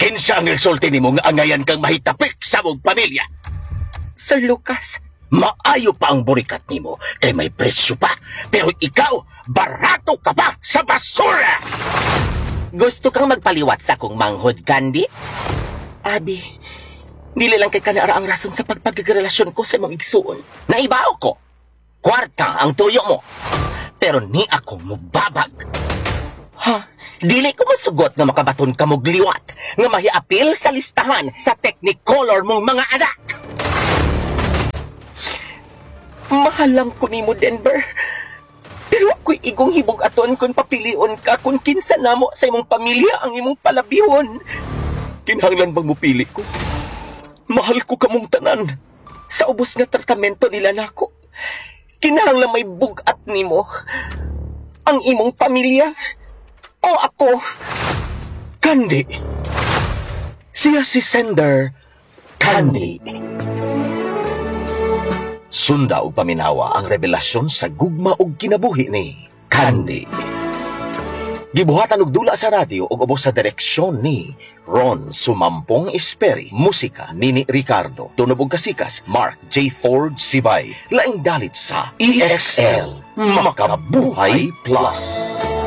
Kinsa ang nagsulti nimo nga angayan kang mahitapik sa mong pamilya? Sir Lucas, Maayo pa ang burikat nimo kay may presyo pa. Pero ikaw, barato ka pa sa basura! gusto kang magpaliwat sa akong manghod, Candy? Abi, dili lang kay kanara ang rason sa pagpagrelasyon ko sa imong igsuon. Naibaw ko. Kwarta ang tuyo mo. Pero ni ako mubabag. Ha? Dili ko masugot nga makabaton ka mog liwat nga mahiapil sa listahan sa Technicolor mong mga anak. Mahal lang ko nimo, Denver. Pero ako'y igong hibog aton kung papilion ka kung kinsa namo sa imong pamilya ang imong palabihon. Kinahanglan bang mupili ko? Mahal ko kamong tanan. Sa ubos nga tratamento nila nako, kinahanglan may bugat nimo. Ang imong pamilya o ako. Candy. Siya si Sender Candy. Sunda og paminawa ang revelasyon sa gugma og kinabuhi ni Candy. Gibuhatan og dula sa radyo ug ubos sa direksyon ni Ron Sumampong Esperi, musika Nini Ricardo, tunog og kasikas Mark J. Ford Sibay, laing dalit sa EXL Makabuhay Plus.